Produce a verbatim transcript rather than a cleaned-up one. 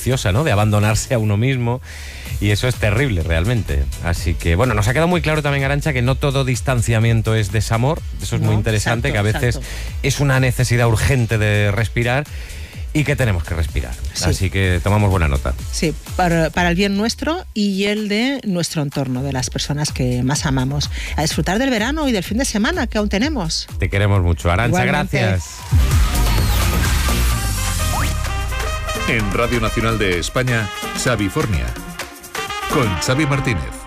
viciosa, ¿no? De abandonarse a uno mismo. Y eso es terrible, realmente. Así que, bueno, nos ha quedado muy claro también, Arantxa, que no todo distanciamiento es desamor. Eso es no, muy interesante, exacto, que a veces exacto. es una necesidad urgente de respirar y que tenemos que respirar. Sí. Así que tomamos buena nota. Sí, para, para el bien nuestro y el de nuestro entorno, de las personas que más amamos. A disfrutar del verano y del fin de semana que aún tenemos. Te queremos mucho, Arantxa, igualmente. Gracias. En Radio Nacional de España, Xavifornia, con Xavi Martínez.